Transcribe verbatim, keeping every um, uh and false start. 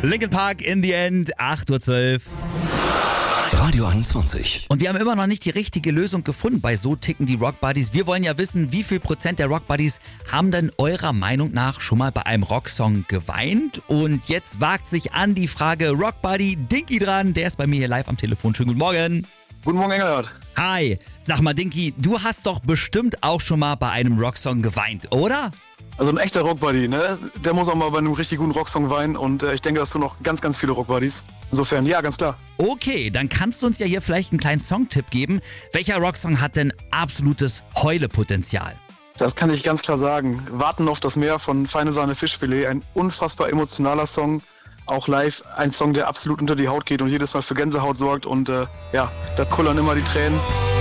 Linkin Park in the End, acht Uhr zwölf. Radio einundzwanzig. Und wir haben immer noch nicht die richtige Lösung gefunden bei So ticken die Rock Buddies. Wir wollen ja wissen, wie viel Prozent der Rock Buddies haben denn eurer Meinung nach schon mal bei einem Rocksong geweint? Und jetzt wagt sich an die Frage Rock Buddy Dinky dran. Der ist bei mir hier live am Telefon. Schönen guten Morgen. Guten Morgen, Engelhardt. Hi. Sag mal, Dinky, du hast doch bestimmt auch schon mal bei einem Rocksong geweint, oder? Also ein echter Rockbuddy, ne? Der muss auch mal bei einem richtig guten Rocksong weinen und äh, ich denke, dass du noch ganz, ganz viele Rockbuddies. Insofern, ja, ganz klar. Okay, dann kannst du uns ja hier vielleicht einen kleinen Songtipp geben. Welcher Rocksong hat denn absolutes Heulepotenzial? Das kann ich ganz klar sagen. Warten auf das Meer von Feine Sahne Fischfilet, ein unfassbar emotionaler Song. Auch live ein Song, der absolut unter die Haut geht und jedes Mal für Gänsehaut sorgt und äh, ja, da kullern immer die Tränen.